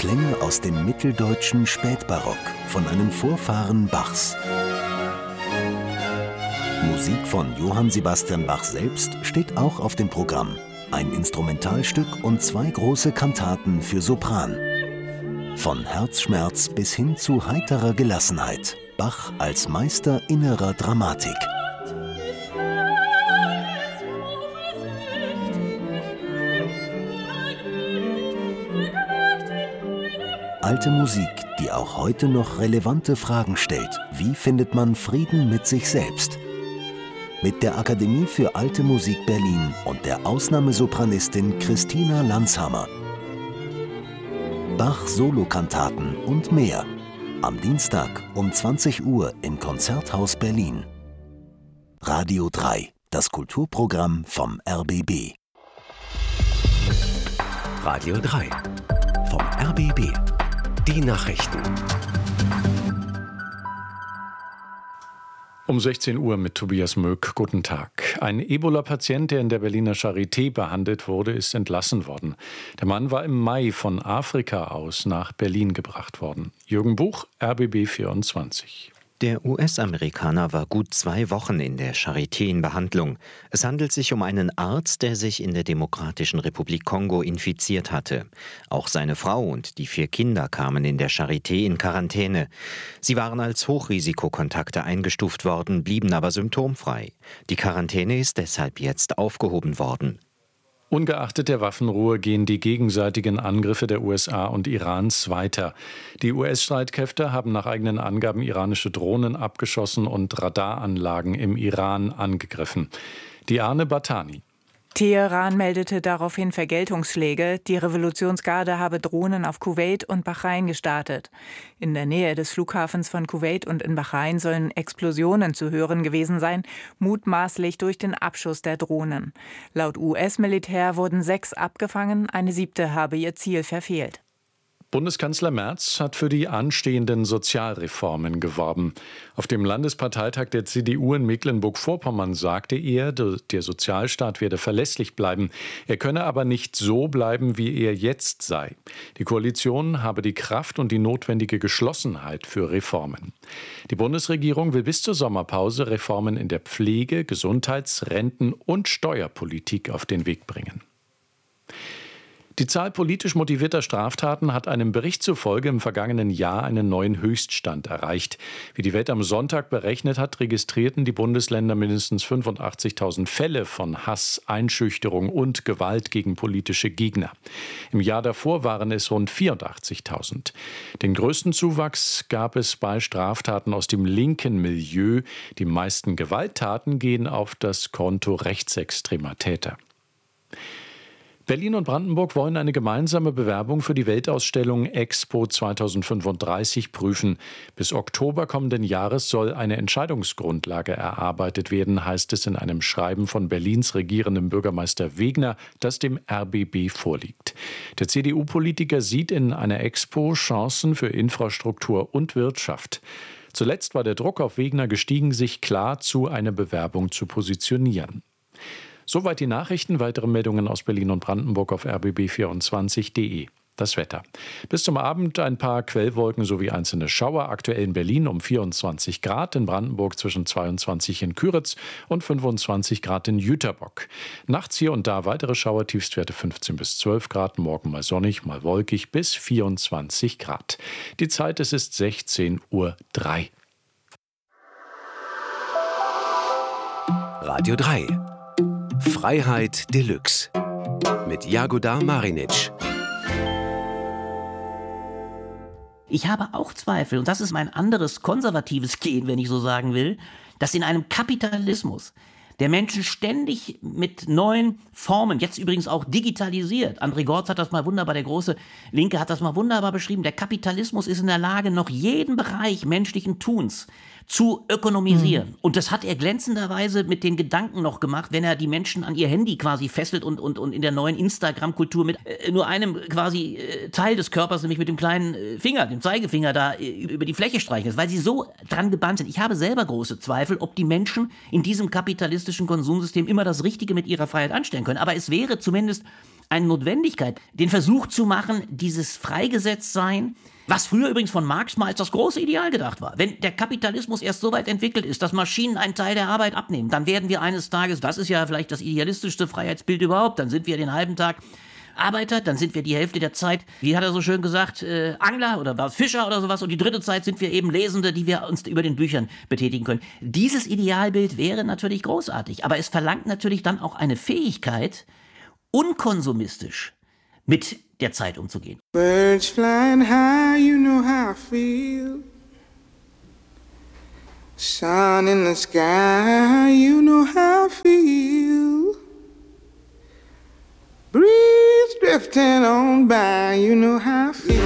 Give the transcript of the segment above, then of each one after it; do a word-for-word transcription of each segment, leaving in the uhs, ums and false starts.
Klänge aus dem mitteldeutschen Spätbarock von einem Vorfahren Bachs. Musik von Johann Sebastian Bach selbst steht auch auf dem Programm. Ein Instrumentalstück und zwei große Kantaten für Sopran. Von Herzschmerz bis hin zu heiterer Gelassenheit. Bach als Meister innerer Dramatik. Alte Musik, die auch heute noch relevante Fragen stellt. Wie findet man Frieden mit sich selbst? Mit der Akademie für Alte Musik Berlin und der Ausnahmesopranistin Christina Landshammer. Bach-Solokantaten und mehr. Am Dienstag um zwanzig Uhr im Konzerthaus Berlin. Radio drei, das Kulturprogramm vom R B B. Radio drei, vom R B B. Die Nachrichten. Um sechzehn Uhr mit Tobias Möck. Guten Tag. Ein Ebola-Patient, der in der Berliner Charité behandelt wurde, ist entlassen worden. Der Mann war im Mai von Afrika aus nach Berlin gebracht worden. Jürgen Buch, R B B vierundzwanzig. Der U S-Amerikaner war gut zwei Wochen in der Charité in Behandlung. Es handelt sich um einen Arzt, der sich in der Demokratischen Republik Kongo infiziert hatte. Auch seine Frau und die vier Kinder kamen in der Charité in Quarantäne. Sie waren als Hochrisikokontakte eingestuft worden, blieben aber symptomfrei. Die Quarantäne ist deshalb jetzt aufgehoben worden. Ungeachtet der Waffenruhe gehen die gegenseitigen Angriffe der U S A und Irans weiter. Die U S-Streitkräfte haben nach eigenen Angaben iranische Drohnen abgeschossen und Radaranlagen im Iran angegriffen. Diane Batani. Teheran meldete daraufhin Vergeltungsschläge. Die Revolutionsgarde habe Drohnen auf Kuwait und Bahrain gestartet. In der Nähe des Flughafens von Kuwait und in Bahrain sollen Explosionen zu hören gewesen sein, mutmaßlich durch den Abschuss der Drohnen. Laut U S-Militär wurden sechs abgefangen, eine siebte habe ihr Ziel verfehlt. Bundeskanzler Merz hat für die anstehenden Sozialreformen geworben. Auf dem Landesparteitag der C D U in Mecklenburg-Vorpommern sagte er, der Sozialstaat werde verlässlich bleiben. Er könne aber nicht so bleiben, wie er jetzt sei. Die Koalition habe die Kraft und die notwendige Geschlossenheit für Reformen. Die Bundesregierung will bis zur Sommerpause Reformen in der Pflege, Gesundheits-, Renten- und Steuerpolitik auf den Weg bringen. Die Zahl politisch motivierter Straftaten hat einem Bericht zufolge im vergangenen Jahr einen neuen Höchststand erreicht. Wie die Welt am Sonntag berechnet hat, registrierten die Bundesländer mindestens fünfundachtzigtausend Fälle von Hass, Einschüchterung und Gewalt gegen politische Gegner. Im Jahr davor waren es rund vierundachtzigtausend. Den größten Zuwachs gab es bei Straftaten aus dem linken Milieu. Die meisten Gewalttaten gehen auf das Konto rechtsextremer Täter. Berlin und Brandenburg wollen eine gemeinsame Bewerbung für die Weltausstellung Expo zweitausendfünfunddreißig prüfen. Bis Oktober kommenden Jahres soll eine Entscheidungsgrundlage erarbeitet werden, heißt es in einem Schreiben von Berlins regierendem Bürgermeister Wegner, das dem R B B vorliegt. Der C D U-Politiker sieht in einer Expo Chancen für Infrastruktur und Wirtschaft. Zuletzt war der Druck auf Wegner gestiegen, sich klar zu einer Bewerbung zu positionieren. Soweit die Nachrichten. Weitere Meldungen aus Berlin und Brandenburg auf r b b vierundzwanzig punkt de. Das Wetter. Bis zum Abend ein paar Quellwolken sowie einzelne Schauer. Aktuell in Berlin um vierundzwanzig Grad, in Brandenburg zwischen zweiundzwanzig in Küritz und fünfundzwanzig Grad in Jüterbock. Nachts hier und da weitere Schauer, Tiefstwerte fünfzehn bis zwölf Grad. Morgen mal sonnig, mal wolkig bis vierundzwanzig Grad. Die Zeit, es ist sechzehn Uhr drei. Radio drei. Freiheit Deluxe mit Jagoda Marinic. Ich habe auch Zweifel, und das ist mein anderes konservatives Gen, wenn ich so sagen will, dass in einem Kapitalismus der Menschen ständig mit neuen Formen, jetzt übrigens auch digitalisiert. André Gortz hat das mal wunderbar, der große Linke hat das mal wunderbar beschrieben. Der Kapitalismus ist in der Lage, noch jeden Bereich menschlichen Tuns zu ökonomisieren. Mhm. Und das hat er glänzenderweise mit den Gedanken noch gemacht, wenn er die Menschen an ihr Handy quasi fesselt und, und, und in der neuen Instagram-Kultur mit äh, nur einem quasi äh, Teil des Körpers, nämlich mit dem kleinen äh, Finger, dem Zeigefinger da äh, über die Fläche streichen lässt, weil sie so dran gebannt sind. Ich habe selber große Zweifel, ob die Menschen in diesem kapitalistischen Konsumsystem immer das Richtige mit ihrer Freiheit anstellen können. Aber es wäre zumindest eine Notwendigkeit, den Versuch zu machen, dieses Freigesetztsein, was früher übrigens von Marx mal als das große Ideal gedacht war. Wenn der Kapitalismus erst so weit entwickelt ist, dass Maschinen einen Teil der Arbeit abnehmen, dann werden wir eines Tages, das ist ja vielleicht das idealistischste Freiheitsbild überhaupt, dann sind wir den halben Tag Arbeiter, dann sind wir die Hälfte der Zeit, wie hat er so schön gesagt, äh, Angler oder was, Fischer oder sowas, und die dritte Zeit sind wir eben Lesende, die wir uns über den Büchern betätigen können. Dieses Idealbild wäre natürlich großartig, aber es verlangt natürlich dann auch eine Fähigkeit, unkonsumistisch mit der Zeit umzugehen. Birds flying high, you know how I feel. Sun in the sky, you know how I feel. Breeze drifting on by, you know how I feel.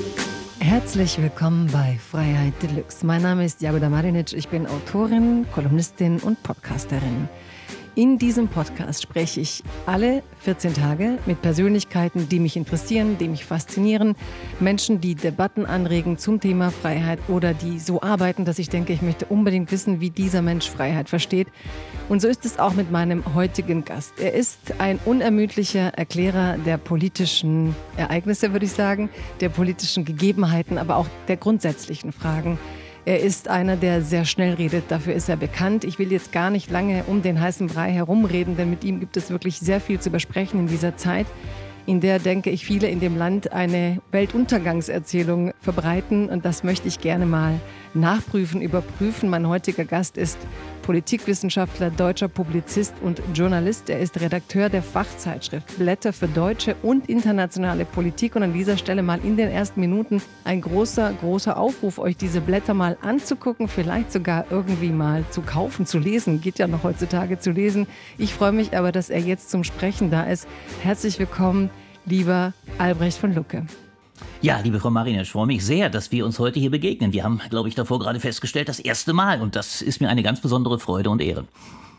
Herzlich willkommen bei Freiheit Deluxe. Mein Name ist Jagoda Marinic, ich bin Autorin, Kolumnistin und Podcasterin. In diesem Podcast spreche ich alle vierzehn Tage mit Persönlichkeiten, die mich interessieren, die mich faszinieren. Menschen, die Debatten anregen zum Thema Freiheit oder die so arbeiten, dass ich denke, ich möchte unbedingt wissen, wie dieser Mensch Freiheit versteht. Und so ist es auch mit meinem heutigen Gast. Er ist ein unermüdlicher Erklärer der politischen Ereignisse, würde ich sagen, der politischen Gegebenheiten, aber auch der grundsätzlichen Fragen. Er ist einer, der sehr schnell redet, dafür ist er bekannt. Ich will jetzt gar nicht lange um den heißen Brei herumreden, denn mit ihm gibt es wirklich sehr viel zu besprechen in dieser Zeit, in der, denke ich, viele in dem Land eine Weltuntergangserzählung verbreiten. Und das möchte ich gerne mal nachprüfen, überprüfen. Mein heutiger Gast ist Politikwissenschaftler, deutscher Publizist und Journalist. Er ist Redakteur der Fachzeitschrift Blätter für deutsche und internationale Politik. Und an dieser Stelle mal in den ersten Minuten ein großer, großer Aufruf, euch diese Blätter mal anzugucken, vielleicht sogar irgendwie mal zu kaufen, zu lesen. Geht ja noch heutzutage zu lesen. Ich freue mich aber, dass er jetzt zum Sprechen da ist. Herzlich willkommen, lieber Albrecht von Lucke. Ja, liebe Frau Marinic, ich freue mich sehr, dass wir uns heute hier begegnen. Wir haben, glaube ich, davor gerade festgestellt, das erste Mal. Und das ist mir eine ganz besondere Freude und Ehre.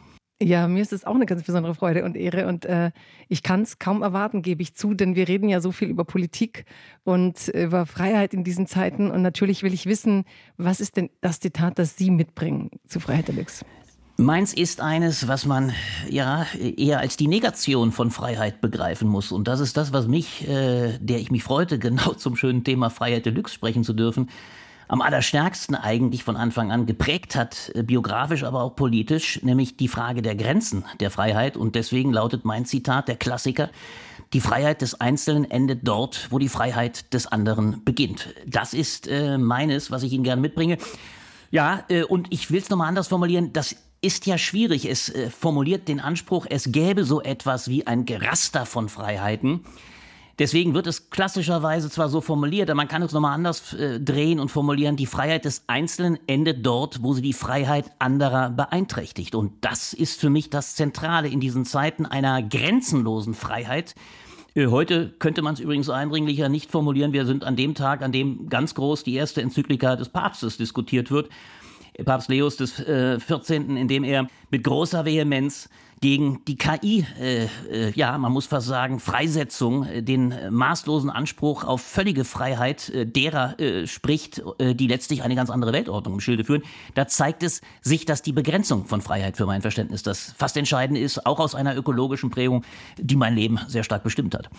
Ja, mir ist es auch eine ganz besondere Freude und Ehre. Und äh, ich kann es kaum erwarten, gebe ich zu. Denn wir reden ja so viel über Politik und über Freiheit in diesen Zeiten. Und natürlich will ich wissen, was ist denn das Zitat, das Sie mitbringen zu Freiheit Deluxe? Meins ist eines, was man ja eher als die Negation von Freiheit begreifen muss. Und das ist das, was mich, äh, der ich mich freute, genau zum schönen Thema Freiheit Deluxe sprechen zu dürfen, am allerstärksten eigentlich von Anfang an geprägt hat, äh, biografisch, aber auch politisch, nämlich die Frage der Grenzen der Freiheit. Und deswegen lautet mein Zitat, der Klassiker: Die Freiheit des Einzelnen endet dort, wo die Freiheit des anderen beginnt. Das ist äh, meines, was ich Ihnen gerne mitbringe. Ja, äh, und ich will es nochmal anders formulieren, das ist ja schwierig. Es äh, formuliert den Anspruch, es gäbe so etwas wie ein Geraster von Freiheiten. Deswegen wird es klassischerweise zwar so formuliert, aber man kann es nochmal anders äh, drehen und formulieren, die Freiheit des Einzelnen endet dort, wo sie die Freiheit anderer beeinträchtigt. Und das ist für mich das Zentrale in diesen Zeiten einer grenzenlosen Freiheit. Äh, heute könnte man es übrigens eindringlicher nicht formulieren. Wir sind an dem Tag, an dem ganz groß die erste Enzyklika des Papstes diskutiert wird. Papst Leos des äh, vierzehnten, in dem er mit großer Vehemenz gegen die K I, äh, äh, ja, man muss fast sagen, Freisetzung, äh, den äh, maßlosen Anspruch auf völlige Freiheit äh, derer äh, spricht, äh, die letztlich eine ganz andere Weltordnung im Schilde führen. Da zeigt es sich, dass die Begrenzung von Freiheit für mein Verständnis das fast Entscheidende ist, auch aus einer ökologischen Prägung, die mein Leben sehr stark bestimmt hat.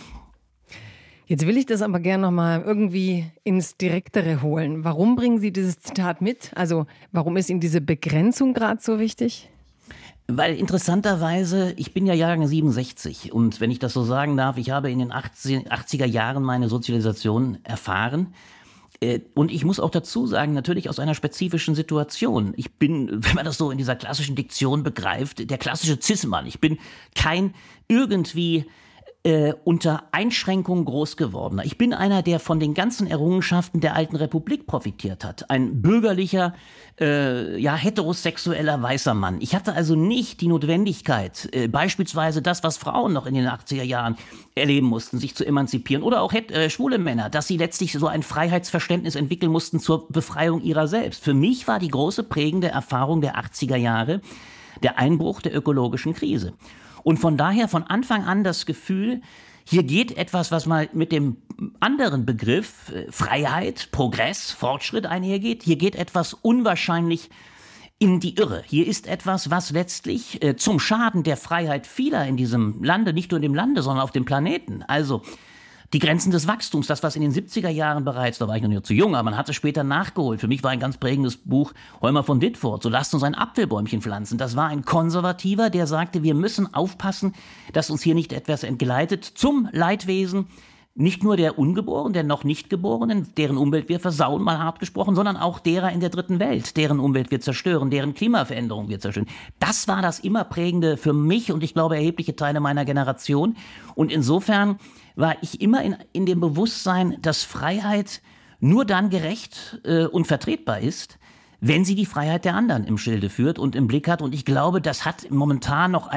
Jetzt will ich das aber gerne nochmal irgendwie ins Direktere holen. Warum bringen Sie dieses Zitat mit? Also warum ist Ihnen diese Begrenzung gerade so wichtig? Weil interessanterweise, ich bin ja Jahrgang siebenundsechzig und wenn ich das so sagen darf, ich habe in den achtziger Jahren meine Sozialisation erfahren. Und ich muss auch dazu sagen, natürlich aus einer spezifischen Situation. Ich bin, wenn man das so in dieser klassischen Diktion begreift, der klassische Cis-Mann. Ich bin kein irgendwie Äh, unter Einschränkungen groß gewordener. Ich bin einer, der von den ganzen Errungenschaften der alten Republik profitiert hat. Ein bürgerlicher, äh, ja, heterosexueller weißer Mann. Ich hatte also nicht die Notwendigkeit, äh, beispielsweise das, was Frauen noch in den achtziger Jahren erleben mussten, sich zu emanzipieren, oder auch äh, schwule Männer, dass sie letztlich so ein Freiheitsverständnis entwickeln mussten zur Befreiung ihrer selbst. Für mich war die große prägende Erfahrung der achtziger Jahre der Einbruch der ökologischen Krise. Und von daher von Anfang an das Gefühl, hier geht etwas, was mal mit dem anderen Begriff äh, Freiheit, Progress, Fortschritt einhergeht. Hier geht etwas unwahrscheinlich in die Irre. Hier ist etwas, was letztlich äh, zum Schaden der Freiheit vieler in diesem Lande, nicht nur in dem Lande, sondern auf dem Planeten, also die Grenzen des Wachstums, das, was in den siebziger Jahren bereits, da war ich noch nicht zu jung, aber man hat es später nachgeholt. Für mich war ein ganz prägendes Buch Heumer von Ditfurth, so lasst uns ein Apfelbäumchen pflanzen. Das war ein Konservativer, der sagte, wir müssen aufpassen, dass uns hier nicht etwas entgleitet zum Leidwesen, nicht nur der Ungeborenen, der noch nicht Geborenen, deren Umwelt wir versauen, mal hart gesprochen, sondern auch derer in der dritten Welt, deren Umwelt wir zerstören, deren Klimaveränderung wir zerstören. Das war das immer Prägende für mich und ich glaube erhebliche Teile meiner Generation. Und insofern war ich immer in, in dem Bewusstsein, dass Freiheit nur dann gerecht äh, und vertretbar ist, wenn sie die Freiheit der anderen im Schilde führt und im Blick hat. Und ich glaube, das hat momentan noch